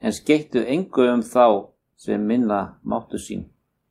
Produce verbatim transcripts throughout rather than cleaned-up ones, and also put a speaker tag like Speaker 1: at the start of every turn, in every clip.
Speaker 1: en skeittu engu um þá sem minna máttu sín.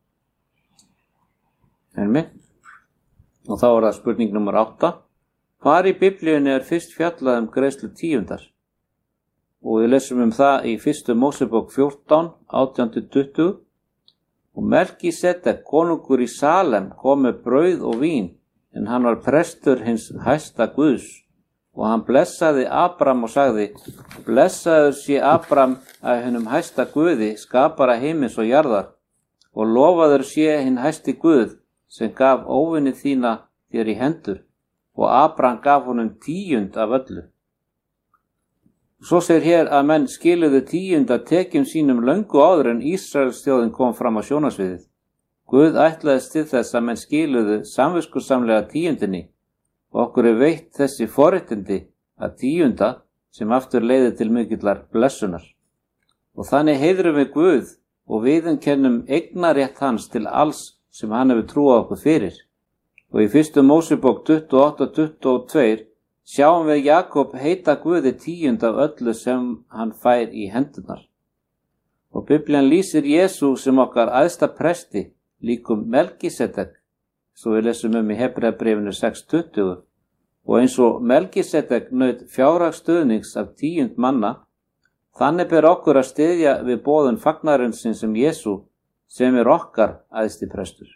Speaker 1: Enmi. Og þá er það spurning nummer átta. Hvar í Biblíunni er fyrst fjallað um greiðslu tíundar? Og við lesum um það í fyrstu Mósebók fjórtán, átján til tuttugu. Og Melkísedek, konungur í Salem, kom með brauð og vín, en hann var prestur hins hæsta Guðs. Og hann blessaði Abram og sagði, blessaður sé Abram að hinum hæsta Guði, skapara heimins og jarðar, og lofaður sé hinn hæsti Guð, sem gaf óvinni þína þér í hendur, og Abram gaf honum tíund af öllu. Svo segir hér að menn skiluðu tíunda tekjum sínum löngu áður en Ísraels þjóðin kom fram á sjónarsviðið. Guð ætlaðist til þess að menn skiluðu samviskusamlega tíundinni, og okkur er veitt þessi forréttindi að tíunda sem aftur leiði til mikillar blessunar. Og þannig heiðrum við Guð og viðurkennum eignarétt hans til alls sem hann hefur trúað okkur fyrir. Og í fyrstu Mósebók tuttugu og átta til tuttugu og tvö sjáum við Jakob heita Guði tíund af öllu sem hann fær í hendurnar. Og Biblían lýsir Jesú sem okkar æðsta presti, líkum Melkísedek, svo við lesum um í Hebreabréfinu sex tuttugu, og eins og Melkísedek naut fjárhagsstuðnings af tíund manna, þannig ber okkur að styðja við boðun fagnaðarins sem Jesú, sem er okkar æðsti prestur.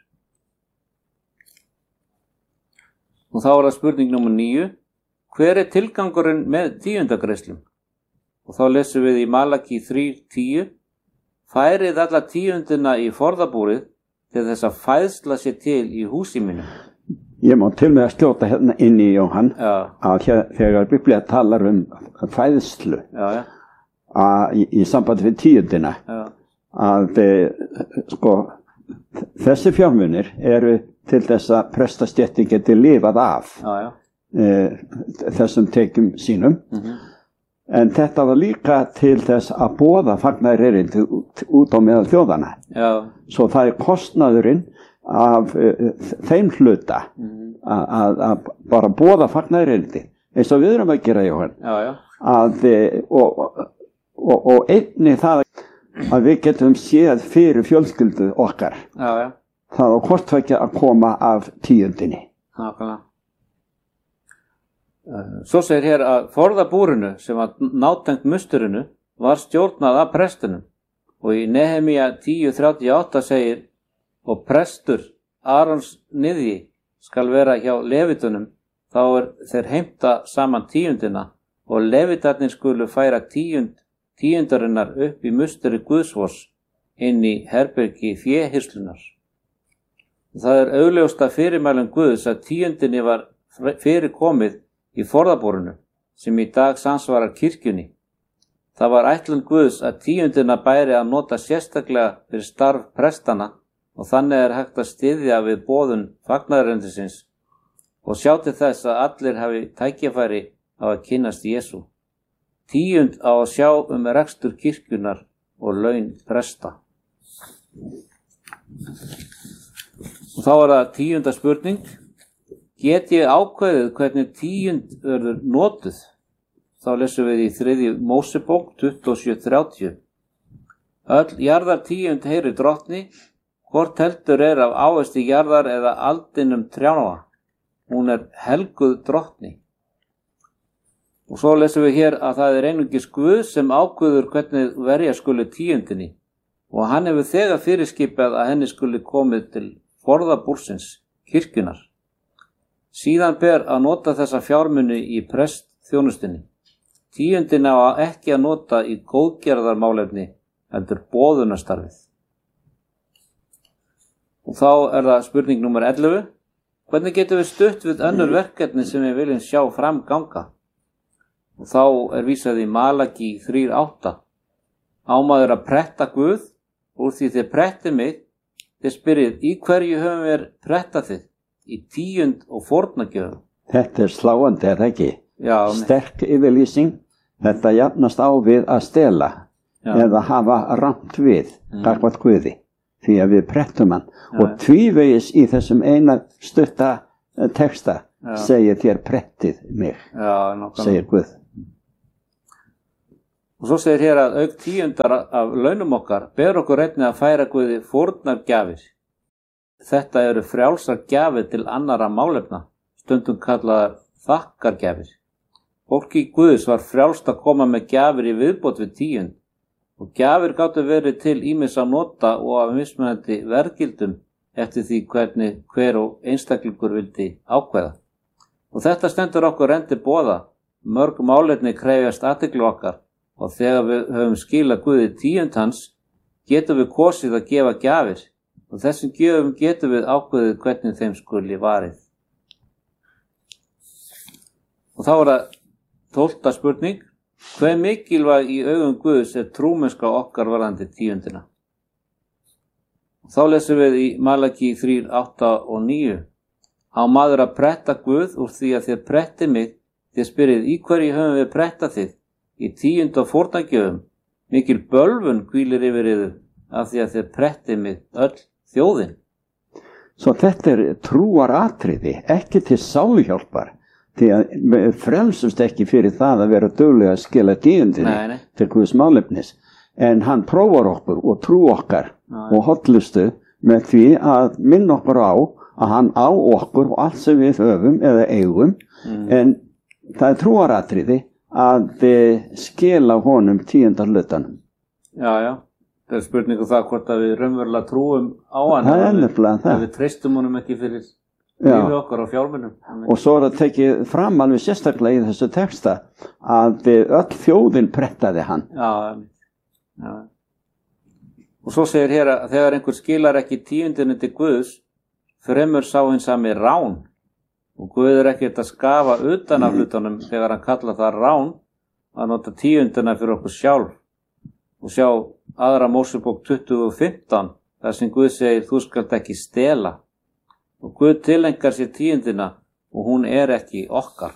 Speaker 1: Og þá er það spurning númer níu. Hver er tilgangurinn með tíundagreiðslum? Og þá lesum við í Malaki þrjú tíu. Færið alla tíundina í forðabúrið til þess að fæðsla sér til í húsi mínu.
Speaker 2: Ég má til með að skjóta hérna inn í Jóhann,
Speaker 1: já.
Speaker 2: Að hér, þegar Biblía talar um fæðslu
Speaker 1: já, já.
Speaker 2: Að, í, í sambandi við tíundina, já. Að e, sko, þessi fjármunir eru til þess að prestastéttin geti lifað af
Speaker 1: já, já.
Speaker 2: E, þessum tekjum sínum, mm-hmm. En þetta var líka til þess að boða fagnaðarerindi út, út á meðal þjóðana.
Speaker 1: Já.
Speaker 2: Svo það er kostnaðurinn af e, þeim hluta mm-hmm. að, að bara boða fagnaðarerindi, eins og við erum að gera, Jóhann.
Speaker 1: Já, já.
Speaker 2: Að, og, og, og einnig það að við getum séð fyrir fjölskyldu okkar.
Speaker 1: Já, já.
Speaker 2: Það var hvort tveggja að koma af tíundinni.
Speaker 1: Nákvæmlega. Svo segir hér að forðabúrinu sem var nátengt musturinu var stjórnað af prestunum, og í Nehemía tíu þrjátíu og átta segir, og prestur Arons niðji skal vera hjá levitunum, þá er þeir heimta saman tíundina, og levitarnir skulu færa tíund tíundarinnar upp í musteri Guðsvors inn í herbergi féhirslunar. Það er augljósta fyrirmælum Guðs að tíundinni var fyrir komið í forðabúrinu, sem í dag samsvarar kirkjunni. Það var ætlun Guðs að tíundina bæri að nota sérstaklega fyrir starf prestana, og þannig er hægt að styðja við boðun fagnaðarerindisins og sjá til þess að allir hafi tækifæri á að kynnast Jesú. Tíund á að sjá um rekstur kirkjunar og laun presta. Og þá er það tíunda spurning. Get ég ákveðið hvernig tíund verður notuð? Þá lesum við í þriðju Mósebók tuttugu og sjö þrjátíu. Öll jarðar tíund heyri drottni, hvort heldur er af ávexti jarðar eða aldinum trjána. Hún er helguð drottni. Og svo lesum við hér að það er einungis Guð sem ákveður hvernig verja skuli tíundinni, og hann hefur þegar fyrirskipað að henni skuli komið til forðabúrsins, kirkjunar. Síðan ber að nota þessa fjármuni í prestþjónustinni. Tíundin á ekki að nota í góðgerðarmálefni heldur boðunarstarfið. Og þá er það spurning númer ellefu. Hvernig getum við stutt við önnur verkefni sem við viljum sjá fram ganga? Og þá er vísað í Malaki þrjú átta. Á maður að pretta Guð, úr því þið prettið mig, þið spyrjið, í hverju höfum við prettað þið? Í tíund og fórnagjöfum.
Speaker 2: Þetta er sláandi, er það ekki?
Speaker 1: Já.
Speaker 2: Sterk yfirlýsing. Þetta jafnast á við að stela, já. Eða hafa rangt við mm. gagnvart Guði, því að við prettum hann. Já. Og tvívegis í þessum eina stutta texta já. Segir þér prettið mig,
Speaker 1: já,
Speaker 2: segir Guð.
Speaker 1: Og svo segir hér að auk tíundar af launum okkar ber okkur einnig að færa Guði fórnargjafir. Þetta eru frjálsar gjafir til annarra málefna, stundum kallaðar þakkargjafir. Fólki Guðs var frjálst að koma með gjafir í viðbót við tíund og gjafir gátu verið til ýmissa nota og af mismunandi verðgildum eftir því hvernig hver og einstaklingur vildi ákveða. Og þetta stendur okkur enn til boða. Mörg málefni krefjast athygli okkar og þegar við höfum skilað Guði tíund hans, getum við kosið að gefa gjafir og þessum gjöfum getum við ákveðið hvernig þeim skuli varið. Og þá er það tólfta spurning. Hve mikilvæg í augum Guðs er trúmennska okkar varðandi tíundina? Og þá lesum við í Malaki þrjú, átta og níu. Á maður að pretta Guð úr því að þér pretti mig, þér spyrið í hverju höfum við pretta þig? Í tíund og fórnargjöfum, mikil bölvun hvílir yfir yður af því að þér pretti mig öll þjóðin.
Speaker 2: Svo þetta er trúaratriði, ekki til sáluhjálpar. Því að við frelsumst ekki fyrir það að vera duglega að skila tíundinni til Guðs málefnis. En hann prófar okkur og trú okkar nei. Og hollustu með því að minna okkur á að hann á okkur og allt sem við höfum eða eigum. Mm. En það er trúaratriði að skila honum tíundar hlutanum.
Speaker 1: Já, já. Það er spurningu það hvort að við raunverulega trúum á hann.
Speaker 2: Það er nefnilega það.
Speaker 1: Að við treystum honum ekki fyrir lífi okkar og fjármunum.
Speaker 2: Og svo er það tekið fram alveg sérstaklega í þessu texta að öll þjóðin prettaði hann.
Speaker 1: Já, já. Og svo segir hér að þegar einhver skilar ekki tíundinu til Guðs, fremur sá hinn sami rán. Og Guð er ekkert að skafa utan af hlutunum þegar hann kallar það rán að nota tíundina fyrir okkur sjálf. Og sjá aðra Mósebók tuttugu og fimmtán, þar sem Guð segir þú skalt ekki stela. Og Guð tilengar sér tíundina og hún er ekki okkar.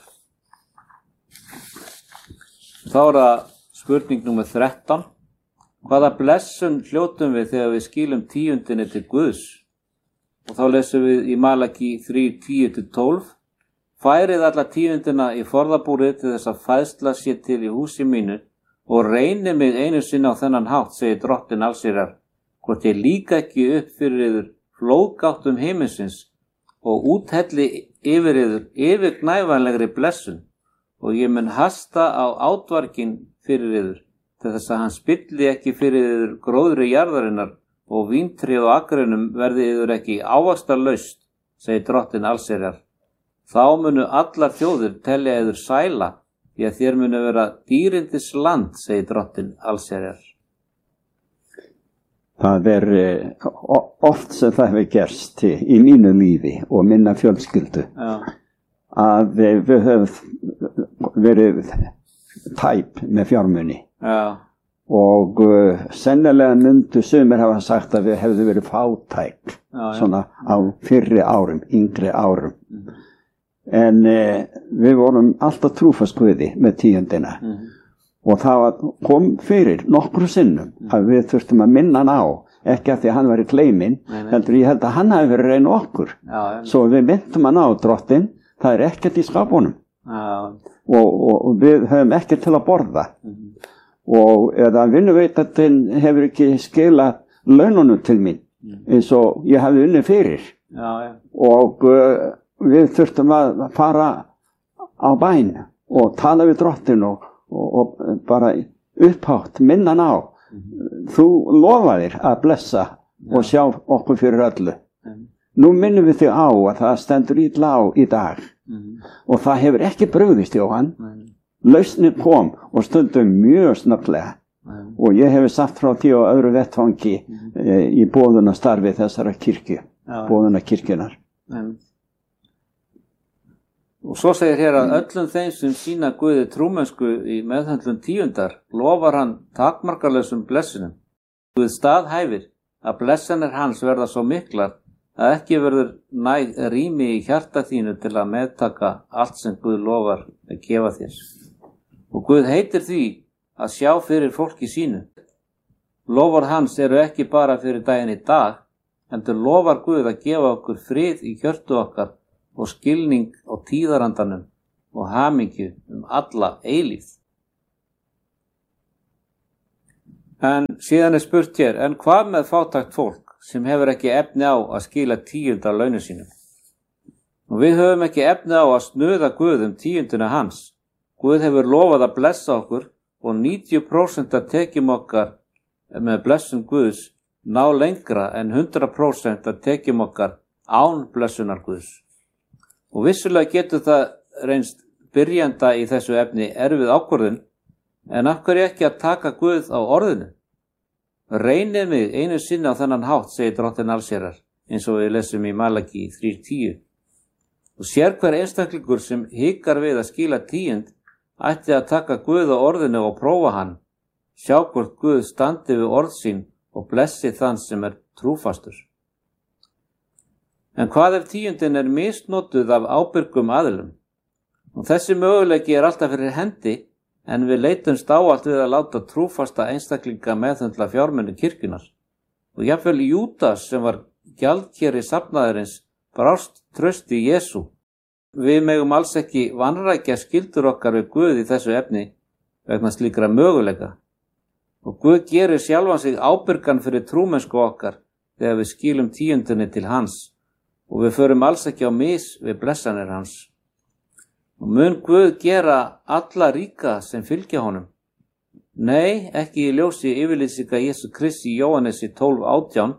Speaker 1: Þá er það spurning númer þrettán. Hvaða blessun hljótum við þegar við skilum tíundinni til Guðs? Og þá lesum við í Malaki þrjú, tíu til tólf. Færið alla tíundina í forðabúrið til þess að fæðsla sér til í húsi mínu og reyni mig einu sinni á þennan hátt, segir Drottinn allsherjar, hvort ég líka ekki upp fyrir yður flóðgáttum heiminsins og úthelli yfir yður yfirgnæfanlegri blessun og ég mun hasta á átvargin fyrir yður til þess að hann spilli ekki fyrir yður gróðri jarðarinnar og víntrið og akreinum verði yður ekki ávaxtarlaust, segir Drottinn allsherjar. Þá munu allar þjóðir telja yður sæla, því að þér munu vera dýrindis land, segir Drottinn allsherjar.
Speaker 2: Það er oft sem það hefur gerst í mínu lífi og minna fjölskyldu. Já. Að við höfum verið tæp með fjármuni. Já. Og uh, sennilega myndu sumir hafa sagt að við hefðu verið fátæk já, já. Svona á fyrri árum, yngri árum. Mm. En uh, við vorum alltaf trúfast Guði með tíundina. Mm. Og það kom fyrir nokkru sinnum mm. að við þurftum að minna hann á, ekki að því að hann var í kleimin, heldur ég held að hann hafi verið reyna okkur. Já, ja. Svo við myndum hann á Drottinn, það er ekkert í skapunum. Já. Og, og, og við höfum ekkert til að borða. Mm. Og eða vinnuveitandinn hefur ekki skilað laununum til mín eins og ég hafði unnið fyrir. Já, já. Og uh, við þurftum að fara á bæn og tala við Drottinn og, og, og bara upphátt minna hann á. Mm-hmm. Þú lofaðir að blessa já. Og sjá okkur fyrir öllu. Mm-hmm. Nú minnum við þig á að það stendur illa á í dag. Mm-hmm. Og það hefur ekki brugðist hjá hann. Mm-hmm. Lausnin kom og stundum mjög snögglega mm. og ég hefði sagt frá því á öðru vettvangi mm. e, í boðunastarfi þessara kirkju, ja. Boðunarkirkjunar. Mm. Og svo segir hér að öllum þeim sem sína Guði trúmennsku í meðhöndlun tíundar lofar hann takmarkalausum blessunum. Guð staðhæfir að blessanir hans verða svo miklar að ekki verður næg rými í hjarta þínu til að meðtaka allt sem Guð lofar að gefa þér. Og Guð heitir því að sjá fyrir fólki sínu. Lofar hans eru ekki bara fyrir daginn í dag, heldur lofar Guð að gefa okkur frið í hjörtu okkar og skilning á tíðarandanum og hamingju um alla eilífð.
Speaker 1: En síðan er spurt hér, en hvað með fátækt fólk sem hefur ekki efni á að skila tíund af launum sínum? Og við höfum ekki efni á að snuða Guð um tíundina hans. Guð hefur lofað að blessa okkur og níutíu prósent af tekjum okkar með blessun Guðs ná lengra en hundrað prósent af tekjum okkar án blessunar Guðs. Og vissulega getur það reynst byrjanda í þessu efni erfið ákvörðun, en af hverju ekki að taka Guð á orðinu? Reynið mig einu sinni á þennan hátt, segir Drottinn allsherjar, eins og við lesum í Malaki þrjú tíu. Og sér hver einstaklingur sem hikar við að skila tíund ætti að taka Guð á orðinu og prófa hann, sjá hvort Guð standi við orð sín og blessi þann sem er trúfastur. En hvað ef tíundin er misnotuð af ábyrgum aðilum? Og þessi möguleiki er alltaf fyrir hendi, en við leitumst áallt við að láta trúfasta einstaklinga meðhöndla fjármuni kirkjunar. Og jafnvel Júdas sem var gjaldkeri safnaðarins brást trausti Jesú. Við megum alls ekki vanrækja skyldur okkar við Guð í þessu efni vegna slíkra möguleika. Og Guð gerir sjálfan sig ábyrgan fyrir trúmennsku okkar þegar við skilum tíundinni til hans og við förum alls ekki á mis við blessanir hans. Og mun Guð gera alla ríka sem fylgja honum? Nei, ekki í ljósi yfirlýsinga Jesú Kristi í Jóhannesi tólf átján.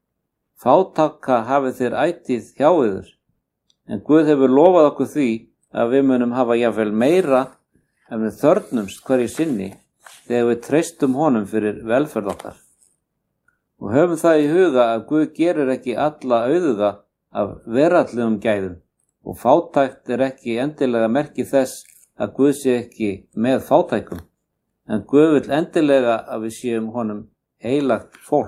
Speaker 1: Fátaka hafið þér ætíð hjá yður. En Guð hefur lofað okkur því að við munum hafa jafnvel meira en við þörfnumst hverju sinni þegar við treystum honum fyrir velferð okkar. Og höfum það í huga að Guð gerir ekki alla auðuga af veraldlegum gæðum. Og fátækt er ekki endilega merki þess að Guð sé ekki með fátækum, en Guð vill endilega að við séum honum heilagt fólk.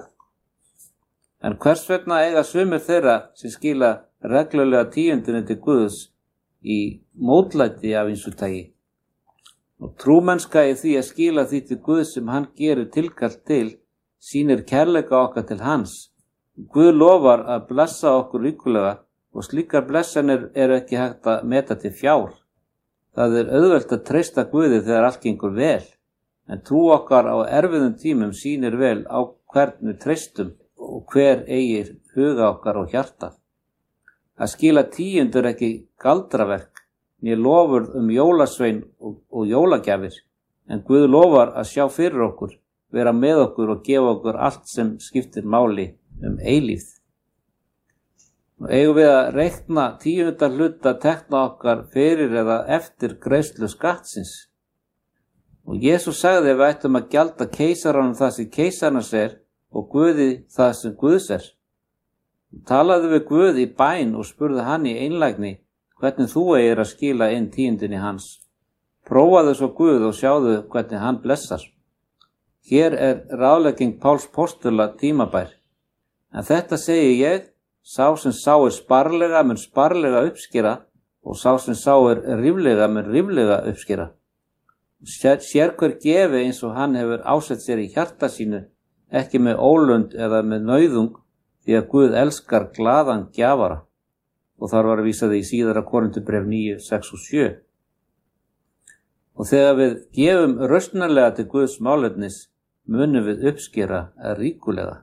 Speaker 1: En hvers vegna eiga sumir þeirra sem skila reglulega tíundinni til Guðs í mótlæti af ýmsu tagi? Og trúmennska í því að skila því til Guðs sem hann gerir tilkall til, sýnir kærleika okkar til hans. Guð lofar að blessa okkur ríkulega, og slíkar blessanir eru ekki hægt að meta til fjár. Það er auðvelt að treysta Guði þegar allt gengur vel, en trú okkar á erfiðum tímum sýnir vel á hvern við treystum og hver eigir huga okkar og hjarta. Að skila tíund er ekki galdraverk, né lofurð um jólasvein og, og jólagjafir, en Guð lofar að sjá fyrir okkur, vera með okkur og gefa okkur allt sem skiptir máli um eilífð. Og eigum við að reikna tíundar hluta tekna okkar fyrir eða eftir greiðslu skattsins. Og Jesús sagði að við ættum að gjalda keisaranum það sem keisarans er og Guði það sem Guðs er. Talaðu við Guð í bæn og spurði hann í einlægni hvernig þú eigir að skila inn tíundinni hans. Prófaðu svo Guð og sjáðu hvernig hann blessar. Hér er ráðlegging Páls postula tímabær. En þetta segi ég, sá sem sáir sparlega mun sparlega uppskera og sá sem sáir ríflega mun ríflega uppskera. Sér, sér hver gefi eins og hann hefur ásett sér í hjarta sínu, ekki með ólund eða með nauðung, því að Guð elskar glaðan gjafara. Og þar var að vísa því í síðara Korinthubréf níu, sex og sjö. Og þegar við gefum rausnarlega til Guðs málefnis, munum við uppskera ríkulega.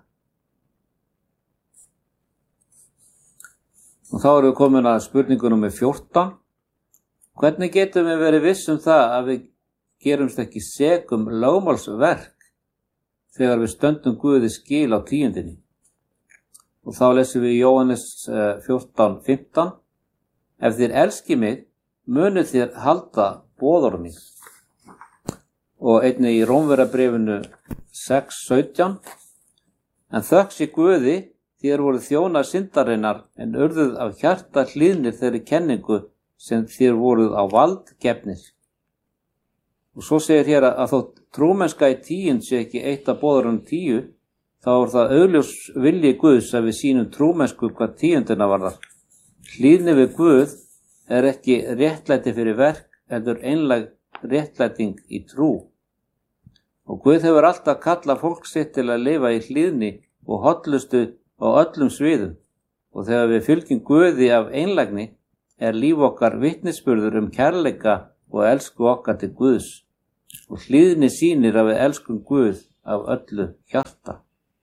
Speaker 1: Og þá erum við komin að spurningu númer fjórtán. Hvernig getum við verið viss um það að við gerumst ekki sek um lögmálsverk þegar við stöndum Guði skil á tíundinni? Og þá lesum við Jóhannes fjórtán fimmtán. Ef þér elski mig, munið þér halda boðorð mín. Og einnig í Rómverjabréfinu sex sautján. En þökk sé Guði, þér voru þjónar syndarinnar en urðuð af hjarta hlýðnir þeirri kenningu sem þér voruð á vald gefnir. Og svo segir hér að þótt trúmennska í tíund sé ekki eitt af boðorðum tíu, þá er það augljós vilji Guðs að við sýnum trúmennsku hvað tíundina varðar. Hlýðni við Guð er ekki réttlæti fyrir verk, heldur einlæg réttlæting í trú. Og Guð hefur alltaf kallað fólk sitt til að lifa í hlýðni og hollustu á öllum sviðum, og þegar við fylgjum Guði af einlægni er líf okkar vitnisburður um kærleika og elsku okkar til Guðs. Og hlýðni sýnir að við elskum Guð af öllu hjarta.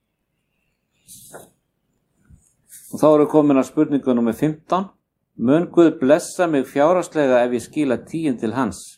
Speaker 1: Og þá eru komin að spurningu númer fimmtán. Mun Guð blessa mig fjárhagslega ef ég skila tíund til hans?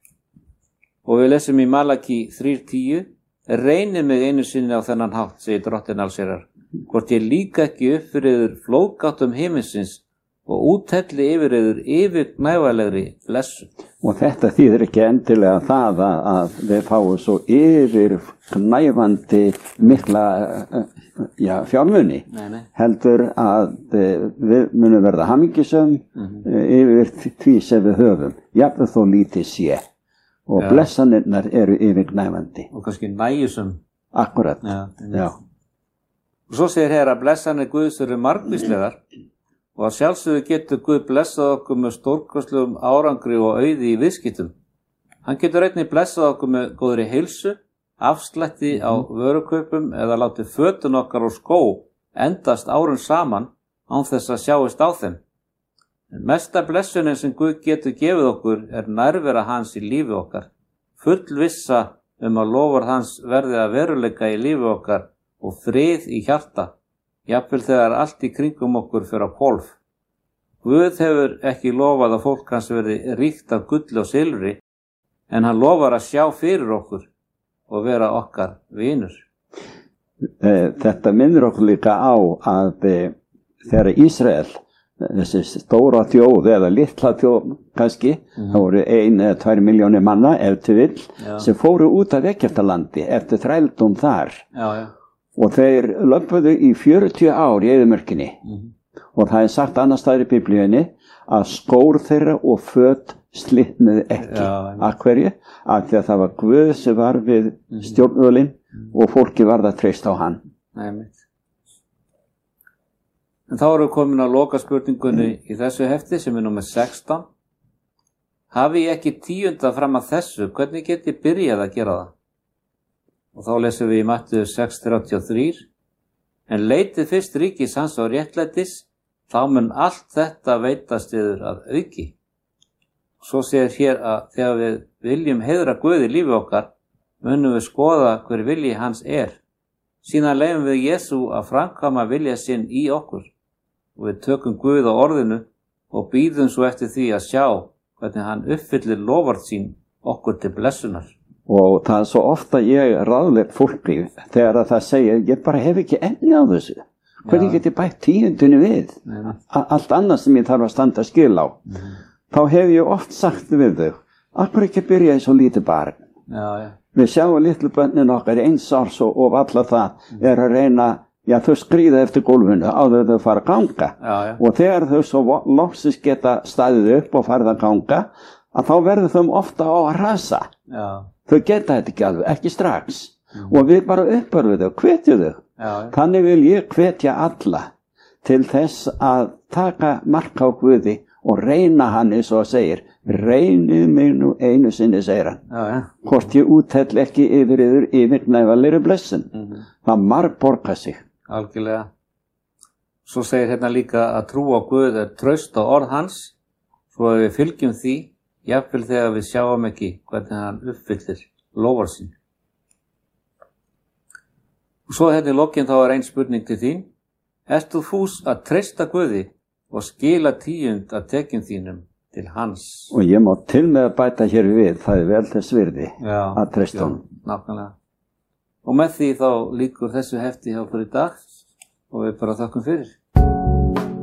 Speaker 1: Og við lesum í Malaki þrjú tíu. Reynið mig einu sinni á þennan hátt, segir Drottinn allsherjar, hvort ég líka ekki upp fyrir yður flóðgáttum himinsins og úthelli yfir yður yfirgnæfanlegri blessun.
Speaker 2: Og þetta þýðir ekki endilega það að, að við fáum svo yfirgnæfandi mikla já, fjármuni.
Speaker 1: Nei, nei.
Speaker 2: Heldur að við munum verða hamingjusöm mm-hmm. yfir því sem við höfum. Jafnvel þó lítið sé. Og já. Blessanirnar eru yfirgnæfandi.
Speaker 1: Og kannski nægjusum.
Speaker 2: Akkurat.
Speaker 1: Já,
Speaker 2: já.
Speaker 1: Og svo segir hér að blessanir Guðs eru margvíslegar og að sjálfsögðu getur Guð blessað okkur með stórkostlegum árangri og auði í viðskiptum. Hann getur einnig blessað okkur með góðri heilsu, afslætti á vörukaupum eða látið fötun okkar og skó endast árun saman án þess að sjáist á þeim. En mesta blessunin sem Guð getur gefið okkur er nærvera hans í lífi okkar, full vissa um að lofar hans verði að veruleika í lífi okkar og frið í hjarta, jafnvel þegar allt í kringum okkur fyrir á hvolf. Guð hefur ekki lofað að fólk hans verði ríkt af gulli og silfri, en hann lofar að sjá fyrir okkur og vera okkar vinur.
Speaker 2: Þetta minnir okkur líka á að þegar Ísrael, þessi stóra þjóð eða litla þjóð kannski, mm-hmm. þá voru ein eða tvær milljónir manna ef til vill, já. Sem fóru út af Egyptalandi eftir þrældum þar
Speaker 1: já, já.
Speaker 2: Og þeir löpuðu í fjörutíu ár í eyðimörkinni mm-hmm. og það er sagt annars staðar í Biblíunni að skór þeirra og föt slitnuðu ekki. Já, að hverju? Af því að það var Guð sem var við mm-hmm. stjórnvölinn mm-hmm. og fólki varð að treysta á hann.
Speaker 1: Nei, mitt. En þá erum við komin að loka spurningunni í þessu hefti sem er númer sextán. Hafi ég ekki tíunda fram að þessu, hvernig get ég byrjað að gera það? Og þá lesum við í Mattheus sex þrjátíu og þrjú. En leitið fyrst ríkis hans og réttlætis, þá mun allt þetta veitast yður að auki. Svo segir hér að þegar við viljum heiðra Guð í lífi okkar, munum við skoða hver vilji hans er. Síðan leyfum við Jesú að framkvæma vilja sinn í okkur. Og við tökum Guð á orðinu og bíðum svo eftir því að sjá hvernig hann uppfyllir loforð sín okkur til blessunar.
Speaker 2: Og það er svo ofta ég ráðlegt fólki þegar það segir ég bara hef ekki enni á þessu. Hvernig get ég bætt tíundunni við? Nei. Allt annað sem ég þarf að standa skil á. Mm. Þá hef ég oft sagt við þau, akkur ekki byrja í svo lítið barn.
Speaker 1: Já, já.
Speaker 2: Við sjáum litlu bönnin okkar eins árs og, og alla það mm. er að reyna já, þau skríða eftir gólfinu áður þau fara að ganga
Speaker 1: já, já. Og
Speaker 2: þegar þau svo loksins geta staðið upp og farið að ganga að þá verður þau ofta á að rasa
Speaker 1: já.
Speaker 2: Þau geta þetta ekki alveg, ekki strax mm. og við bara uppörfum þau, hvetjum þau já, þannig vil ég hvetja alla til þess að taka mark á Guði og reyna hann eins og að segir reynið mig nú einu sinni segir hann
Speaker 1: já, já.
Speaker 2: Hvort ég úthell ekki yfir yfir yfirgnæfanlegri blessun mm-hmm. það margborgar sig.
Speaker 1: Algjörlega. Svo segir hérna líka að trú á Guð er traust á orð hans, svo að við fylgjum því, jafnvel þegar við sjáum ekki hvernig hann uppfyllir lofar sín. Og svo hérna í lokin þá er ein spurning til þín. Ert þú fús að treysta Guði og skila tíund að tekjum þínum til hans?
Speaker 2: Og ég má til með að bæta hér við, það er vel þess virði
Speaker 1: já,
Speaker 2: að treysta honum.
Speaker 1: Nákvæmlega. Og með því þá lýkur þessu hefti hjá okkur í dag og við bara þakkum fyrir.